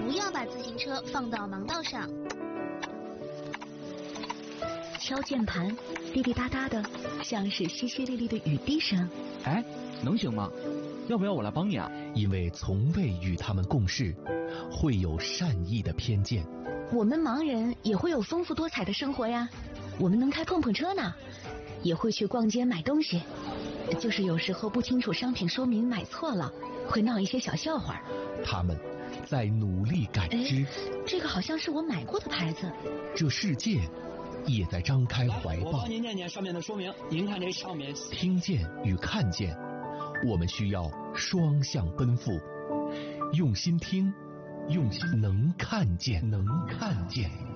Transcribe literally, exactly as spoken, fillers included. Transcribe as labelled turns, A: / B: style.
A: 不要把自行车放到盲道上。
B: 敲键盘，滴滴答答的，像是淅淅沥沥的雨滴声。
C: 哎，能行吗？要不要我来帮你啊？
D: 因为从未与他们共事，会有善意的偏见。
B: 我们盲人也会有丰富多彩的生活呀，我们能开碰碰车呢，也会去逛街买东西，就是有时候不清楚商品说明买错了，会闹一些小笑话。
D: 他们在努力感知，
B: 这个好像是我买过的牌子。
D: 这世界也在张开怀抱。
E: 我帮您念念上面的说明，您看这上面。
D: 听见与看见，我们需要双向奔赴，用心听，用心能看见，能看见。